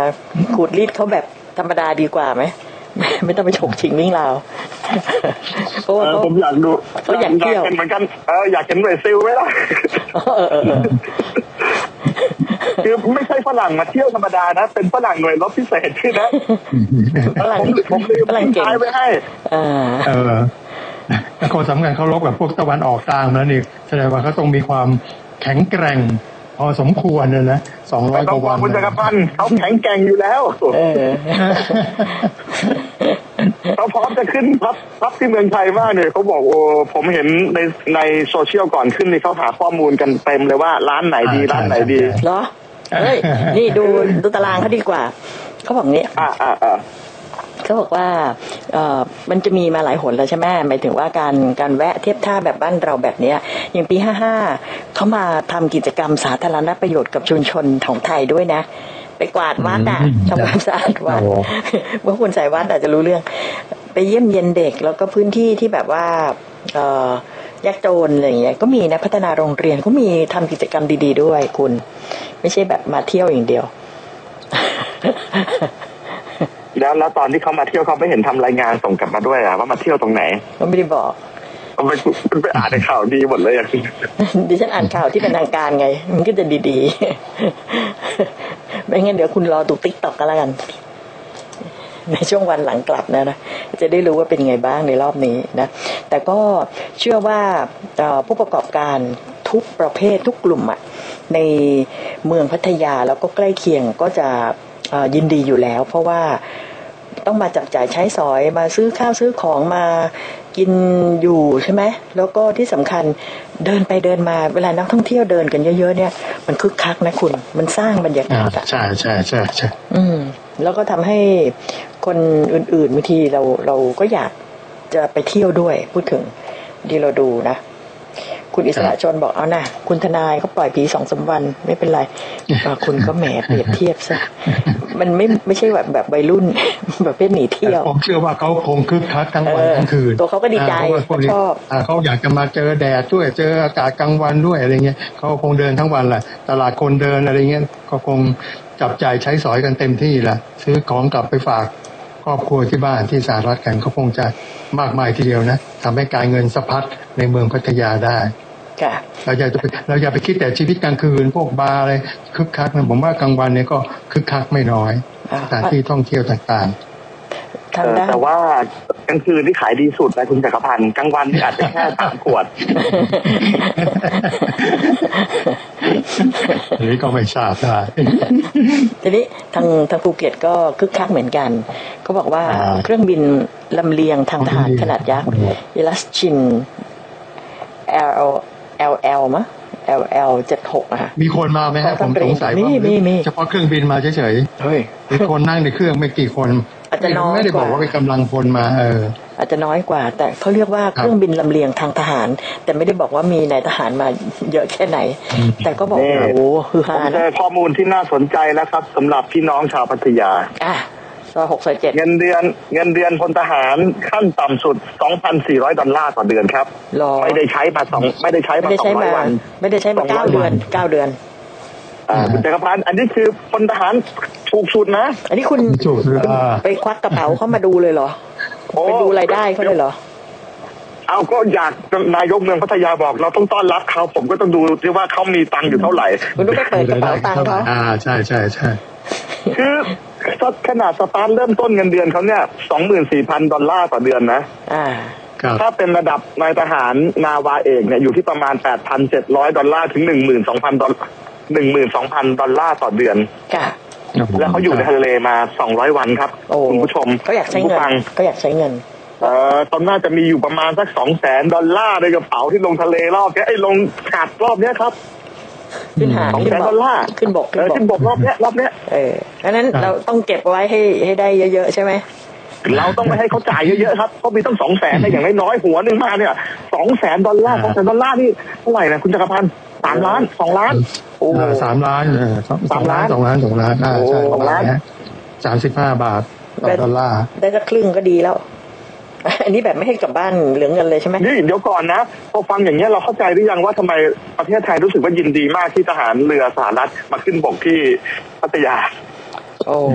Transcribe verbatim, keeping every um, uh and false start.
ขูดรีดเขาแบบธรรมดาดีกว่าไหมไม่ต้องไปฉกชิงวิ่งราวเพราะว่าผมอยากดูเขาอยากเที่ยวเหมือนกันเอออยากเห็นหน่วยซิลไหมล่ะคือไม่ใช่ฝรั่งมาเที่ยวธรรมดานะเป็นฝรั่งหน่วยรบพิเศษขึ้นนะฝรั่งผมลืมฝรั่งเก่งไว้ให้เออแต่คนสำคัญเขาลบกับพวกตะวันออกกลางนั่นเองแสดงว่าเขาต้องมีความแข็งแกร่งพอสมควรเลยนะสองร้อยกว่าวันคุณจักรพันธ์เขาแข็งแกร่งอยู่แล้วเขาพร้อมจะขึ้นพับพับที่เมืองไทยมากเนี่ยเขาบอกโอ้ผมเห็นในในโซเชียลก่อนขึ้นนี่เขาหาข้อมูลกันเต็มเลยว่าร้านไหนดีร้านไหนดีเหรอเฮ้ยนี่ดูดูตารางเขาดีกว่าเขาบอกนี้อ่าอ่าอ่าเขาบอกว่าเอ่อมันจะมีมาหลายหนแล้วใช่ไหมหมายถึงว่าการการแวะเทียบท่าแบบบ้านเราแบบเนี้ยอย่างปีห้าห้าเขามาทำกิจกรรมสาธารณประโยชน์กับชุมชนของไทยด้วยนะไปกวาดวัดอ่ะทำความสะอาดวัดเมื่อคุณสายวัดอาจจะรู้เรื่องไปเยี่ยมเยียนเด็กแล้วก็พื้นที่ที่แบบว่าเอ่อยากจนอะไรอย่างเงี้ยก็มีนะพัฒนาโรงเรียนก็มีทำกิจกรรมดีๆด้วยคุณไม่ใช่แบบมาเที่ยวอย่างเดียวแล้วแล้วตอนที่เขามาเที่ยวเขาไม่เห็นทำรายงานส่งกลับมาด้วยอ่ะว่ามาเที่ยวตรงไหนเขาไม่ได้บอกเขาไปไปอ่านในข่าวดีหมดเลยอย่างนี้ดิฉันอ่านข่าวที่เป็นทางการไงมันก็จะดีๆไม่งั้นเดี๋ยวคุณรอดูติ๊กต็อกกันแล้วกันในช่วงวันหลังกลับนะนะจะได้รู้ว่าเป็นไงบ้างในรอบนี้นะแต่ก็เชื่อว่าผู้ประกอบการทุกประเภททุกกลุ่มอ่ะในเมืองพัทยาแล้วก็ใกล้เคียงก็จะยินดีอยู่แล้วเพราะว่าต้องมาจับจ่ายใช้สอยมาซื้อข้าวซื้อของมากินอยู่ใช่ไหมแล้วก็ที่สำคัญเดินไปเดินมาเวลานักท่องเที่ยวเดินกันเยอะๆเนี่ยมันคึกคักนะคุณมันสร้างบรรยากาศใช่ใช่ใช่ใช่อืมแล้วก็ทำให้คนอื่นๆบางทีเราเราก็อยากจะไปเที่ยวด้วยพูดถึงดีเราดูนะคุณอิสระชนบอกเอานะคุณทนายเขาปล่อยผีสองสามวันไม่เป็นไรคุณก็แหมเปรียบเทียบซะมันไม่ไม่ใช่แบบแบบวัยรุ่นแบบเป็นหนีเที่ยวผมเชื่อว่าเขาคงคึกคักทั้งวันทั้งคืนตัวเขาก็ดีใจเขาชอบเขาอยากจะมาเจอแดดด้วยเจออากาศกลางวันด้วยอะไรเงี้ยเขาคงเดินทั้งวันแหละตลาดคนเดินอะไรเงี้ยก็คงจับจ่ายใช้สอยกันเต็มที่แหละซื้อของกลับไปฝากครอบครัวที่บ้านที่สหรัฐกันเขาคงจะมากมายทีเดียวนะทำให้การเงินสะพัดในเมืองพัทยาได้เราอย่าไปเราอย่าไปคิดแต่ชีวิตกลางคืนพวกบาร์อะไรคึกคักนะผมว่ากลางวันเนี่ยก็คึกคักไม่น้อยสถานที่ท่องเที่ยวต่างๆแต่ว่ากลางคืนที่ขายดีสุดนะคุณจักรพันธ์กลางวันนี่อาจจะแค่สามขวดนี่ก็ไม่ทราบได้ทีนี้ทางทางภูเก็ตก็คึกคักเหมือนกันเขาบอกว่าเครื่องบินลำเลียงทางทหารขนาดยักษ์ยิลัสชิน L L L มั้ย L L เจ็ดสิบหกอ่ะมีคนมาไหมฮะผมสงสัยว่าเฉพาะเครื่องบินมาเฉยๆเฮ้ยมีคนนั่งในเครื่องไม่กี่คนอาจจะน้อยไม่ได้บอกว่าเป็นกำลังพลมาเอออาจจะน้อยกว่าแต่เขาเรียกว่าเครื่องบินลำเลียงทางทหารแต่ไม่ได้บอกว่ามีนายทหารมาเยอะแค่ไหนแต่ก็บอกโอ้โหคือฮานะข้อมูลที่น่าสนใจแล้วครับสำหรับพี่น้องชาวพัทยาอ่ะซอยหกซอยเจ็ดเงินเดือนเงินเดือนพลทหารขั้นต่ำสุด สองพันสี่ร้อย ดอลลาร์ต่อเดือนครับไม่ได้ใช้มาสองไม่ได้ใช้มาสองร้อยวันไม่ได้ใช้มาเก้าเดือนเก้าเดือนอ่าคุณจักรพันธ์อันนี้คือพลทหารถูกสุดนะอันนี้คุณไปควักกระเป๋าเข้ามาดูเลยเหรอไปดูรายได้เขาเลยเหรอเอาก็อยากนายกเมืองพัทยาบอกเราต้องต้อนรับเขาผมก็ต้องดูที่ว่าเขามีตังค์อยู่เท่าไหร่คุณต้องไปเปิดกระเป๋าตังค์เขาอ่าใช่ใช่ใช่คือขนาดสตาร์ทเริ่มต้นเงินเดือนเขาเนี่ย สองหมื่นสี่พัน ดอลลาร์ต่อเดือนนะอ่าถ้าเป็นระดับนายทหารนาวาเอกเนี่ยอยู่ที่ประมาณ แปดพันเจ็ดร้อย ดอลลาร์ถึง หนึ่งหมื่นสองพัน ดอลลาร์ หนึ่งหมื่นสองพัน ดอลลาร์ต่อเดือนค่ะแล้วเขาอยู่ในทะเลมาสองร้อยวันครับคุณผู้ชมก็อยากใช้เงินก็อยากใช้เงินเอ่อตอนน่าจะมีอยู่ประมาณสัก สองแสน ดอลลาร์ในกระเป๋าที่ลงทะเลรอบนี้ไอ้ลงหาดรอบเนี้ยครับขึ้นหาดสองแสน ดอลลาร์ขึ้นบกขึ้นบกรอบเนี้ยรอบเนี้ยเออดังนั้นเราต้องเก็บไว้ให้ให้ได้เยอะๆใช่ไหมเราต้องไม่ให้เขาจ่ายเยอะๆครับเขามีต้อง สองแสน ในอย่างน้อยๆหัวนึงมาเนี่ย สองแสน ดอลลาร์ สองแสน ดอลลาร์นี่เท่าไหร่นะคุณจักรพันธ์สามล้านสองล้านโอ้สามล้านเออสองล้านสองล้านสองล้านอ่าใช่สองล้านสามสิบห้าบาทต่อดอลลาร์ได้สักครึ่งก็ดีแล้วอันนี้แบบไม่ให้กลับบ้านเหลือเงินเลยใช่ไหมนี่เดี๋ยวก่อนนะพอฟังอย่างนี้เราเข้าใจหรือยังว่าทำไมประเทศไทยรู้สึกว่ายินดีมากที่ทหารเรือสหรัฐมาขึ้นบกที่พัทยาโอ้